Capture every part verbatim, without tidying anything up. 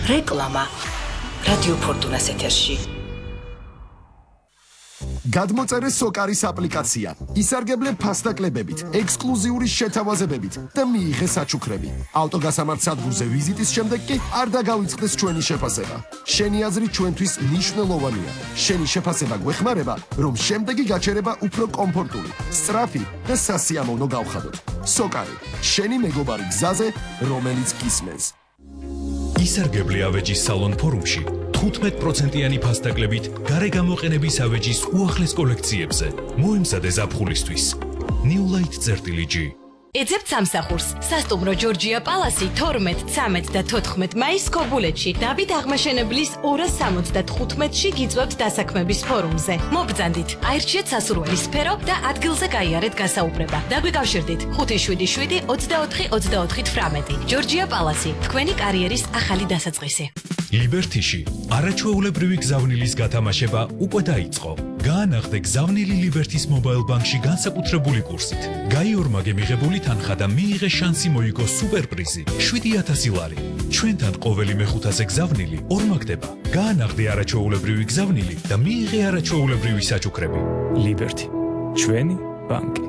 რეკლამა რადიო ფორტუნას ეთერში. გადმოწერე სოკარის აპლიკაცია, ისარგებლე ფასდაკლებებით, ექსკლუზიური შეთავაზებებით და მიიღე საჩუქრები. ავტოგასამართ სადგურზე ვიზიტის შემდეგ კი არ დაგავიწყდეს ჩვენი შეფასება. შენი აზრი ჩვენთვის მნიშვნელოვანია. შენი შეფასება გვეხმარება, რომ შემდეგი გაჩერება უფრო კომფორტული, სწრაფი და სასიამოვნო გავხადოთ. სოკარი, შენი მეგობარი გზაზე, რომელიც გისმენს. ისარგებლე ავეჯის სალონ ფორუმში თხუთმეტ პროცენტიანი ფასდაკლებით გარე გამოყენების ავეჯის უახლეს კოლექციებზე. მოემზადე ზაფხულისთვის. New Light წერტილი G. ეძებთ სამსახურს. სასტუმრო ჯორჯია პალასი თორმეტ, ცამეტ და თოთხმეტ მაისს ქობულეთში. დავით აღმაშენებლის ორას სამოცდათხუთმეტში გიწვევთ დასაქმების ფორუმზე. მობრძანდით, აირჩიეთ სასურველი სფერო და ადგილზე გაიარეთ გასაუბრება. დაგვიკავშირდით ხუთი შვიდი შვიდი ოცდაოთხი ოცდაოთხი თვრამეტი. ჯორჯია პალასი, თქვენი კარიერის ახალი დასაწყისი. ლიბერთიში არაჩვეულებრივი გზავნილის გათამაშება უკვე დაიწყო. გაანახდე გზავნილი ლიბერთის მობაილ ბანკში განსაკუთრებული კურსით. გაიორმაგე მიღებული თანხა და მიიღე შანსი მოიგო სუპერპრიზი შვიდი ათასი ლარი. ჩვენთან ყოველი მეხუთაზე გზავნილი ორმაგდება. გაანახდე არაჩვეულებრივი გზავნილი და მიიღე არაჩვეულებრივი საჩუქრები. ლიბერთი, ჩვენი ბანკი.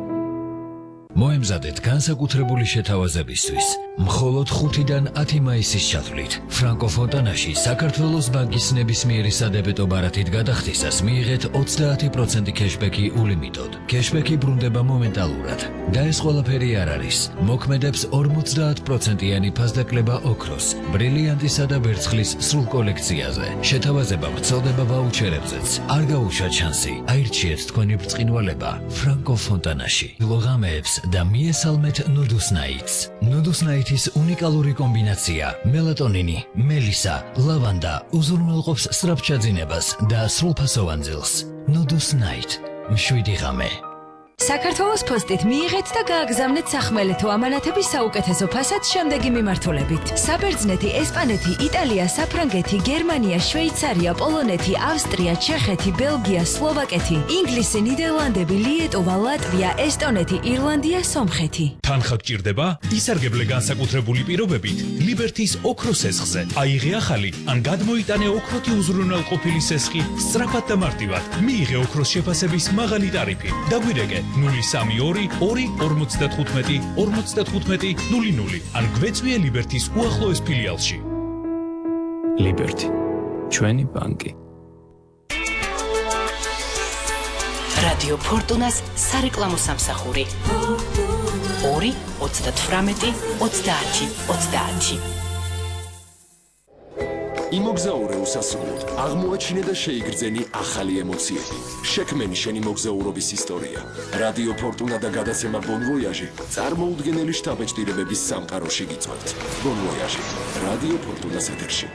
მოემზადეთ განსაკუთრებული შეთავაზებისთვის. მხოლოდ ხუთიდან ათი მაისის ჩათვლით ფრანკო ფონტანაში საქართველოს ბანკის ნებისმიერი სადებეტო ბარათით გადახდისას მიიღეთ ოცდაათი პროცენტი კეშბექი ულიმიტოდ. კეშბექი ბრუნდება მომენტალურად და ეს ყველაფერი არ არის. მოქმედებს ორმოცდაათ პროცენტიანი ფასდაკლება ოქროს, ბრილიანტისა და ვერცხლის სრულ კოლექციაზე. შეთავაზება ვრცელდება ვაუჩერებზეც. არ გაუშვათ შანსი. აირჩიეთ თქვენი ბრწყინვალება ფრანკო ფონტანაში. ლოღამეებს და მიესალმეთ ნუდუს ნაიტს. ნუდუს ნაიტის უნიკალური კომბინაცია მელატონინი, მელისა, ლავანდა უზრუნველყოფს სწრაფჩაძინებას და სრულფასოვან ძილს. ნუდუს ნაიტ, მშვიდი ღამე. საქართველოს პოსტით მიიღეთ და გააგზავნეთ სახმელეთო ამანათების საუკეთესო ფასად შემდეგი მიმართულებით. საბერძნეთი, ესპანეთი, იტალია, საფრანგეთი, გერმანია, შვეიცარია, პოლონეთი, ავსტრია, ჩეხეთი, ბელგია, სლოვაკეთი, ინგლისი, ნიდერლანდები, ლიეტოვა, ლატვია, ესტონეთი, ირლანდია, სომხეთი. თანხა გჭირდება? ისარგებლე განსაკუთრებული პირობებით ლიბერთის ოქროს სესხზე. აიღე ახალი ან გადმოიტანე ოქროთი უზრუნველყოფილი სესხი სწრაფად და მარტივად. მიიღე ოქროს შეფასების მაღალი ტარიფი. დაგვირეკე ნული სამი ორი ორი ორმოცდათხუთმეტი ორმოცდათხუთმეტი ნული ნული ან გვეწვიე ლიბერთის უახლოეს ფილიალში. ლიბერთი, ჩვენი ბანკი. რადიო ფორტუნას სარეკლამო სამსახური ორი ოცდათვრამეტი ოცდაათი ოცდაათი. იმოგზაურე უსასრულოდ, აღმოაჩინე და შეიგრძენი ახალი ემოციები. შექმენი შენი მოგზაურობის ისტორია. რადიო ფორტუნა და გადაცემა ბონ ვოიაჟი წარმოუდგენელი შთაბეჭდილებების სამყაროში გიწვევთ. ბონ ვოიაჟი, რადიო ფორტუნას ეთერში.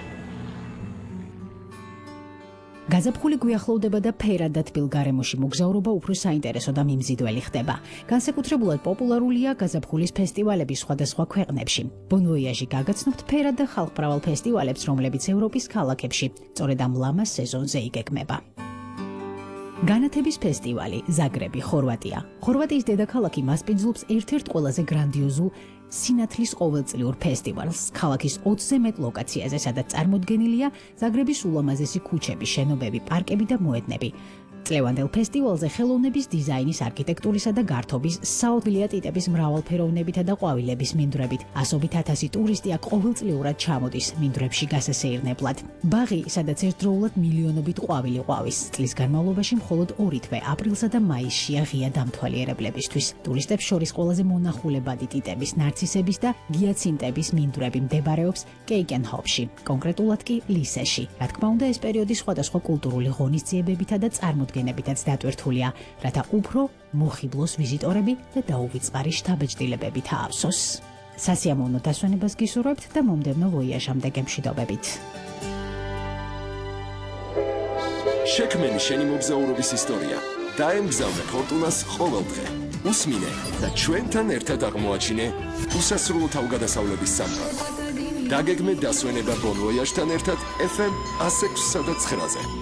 გაზაფხული გვიახლოვდება და ფერად და თბილ გარემოში მოგზაურობა უფრო საინტერესო და მიმზიდველი ხდება. განსაკუთრებულად პოპულარულია გაზაფხულის ფესტივალები სხვადასხვა ქვეყნებში. ბონ ვოიაჟი გაგაცნობთ ფერად და ხალხმრავალ ფესტივალებს, რომლებიც ევროპის ქალაქებში სწორედ ამ ლამას სეზონზე იგეგმება. განათების ფესტივალი, ზაგრები, ხორვატია. ხორვატიის დედაქალაქი მასპინძლობს ერთ-ერთ ყველაზე გრანდიოზულ სინათლის ყოველწლიურ ფესტივალს ქალაქის ოცზე მეტ ლოკაციაზე, სადაც წარმოდგენილია ზაგრების ულამაზესი ქუჩები, შენობები, პარკები და მოედნები. წლევანდელ ფესტივალზე ხელოვნების დიზაინის, არქიტექტურისა და გართობის, საოდლია ტიტების მრავალფეროვნებითა და ყვავილების მინდვრებით ასობით ათასი ტურისტი აქ ყოველწლიურად ჩამოდის მინდვრებში გასასეირნებლად. ბაღი, სადაც ერთდროულად მილიონობით ყვავილი ყვავის, წლის განმავლობაში მხოლოდ ორი თვე, აპრილსა და მაისშია ღია დამთვალიერებლებისთვის. ტურისტებს შორის ყველაზე მონახულებადი ტიტების, ნარცისების და გიაცინტების მინდვრები მდებარეობს კეიკენჰოფში, კონკრეტულად კი ლისეში. რა თქმა უნდა, ეს პერიოდი სხვადასხვა კულტურული ღონისძიებებითა და წარმოდგენებითაც დატვირთულია, რათა უფრო მოხიბლოს ვიზიტორები და დაუვიწყარი შთაბეჭდილებებით აავსოს. სასიამოვნო დასვენებას გისურვებთ და მომდევნო ვოიაჟამდე გემშვიდობებით. შექმენი შენი მოგზაურობის ისტორია. დაემგზავნე ფორტუნას ყოველ დღე. უსმინე და ჩვენთან ერთად აღმოაჩინე უსასრულო თავგადასავლების სამყარო. დაგეგმე დასვენება ბონ ვოიაჟთან ერთად ეფ ემ ათს ექვსსა და ცხრაზე.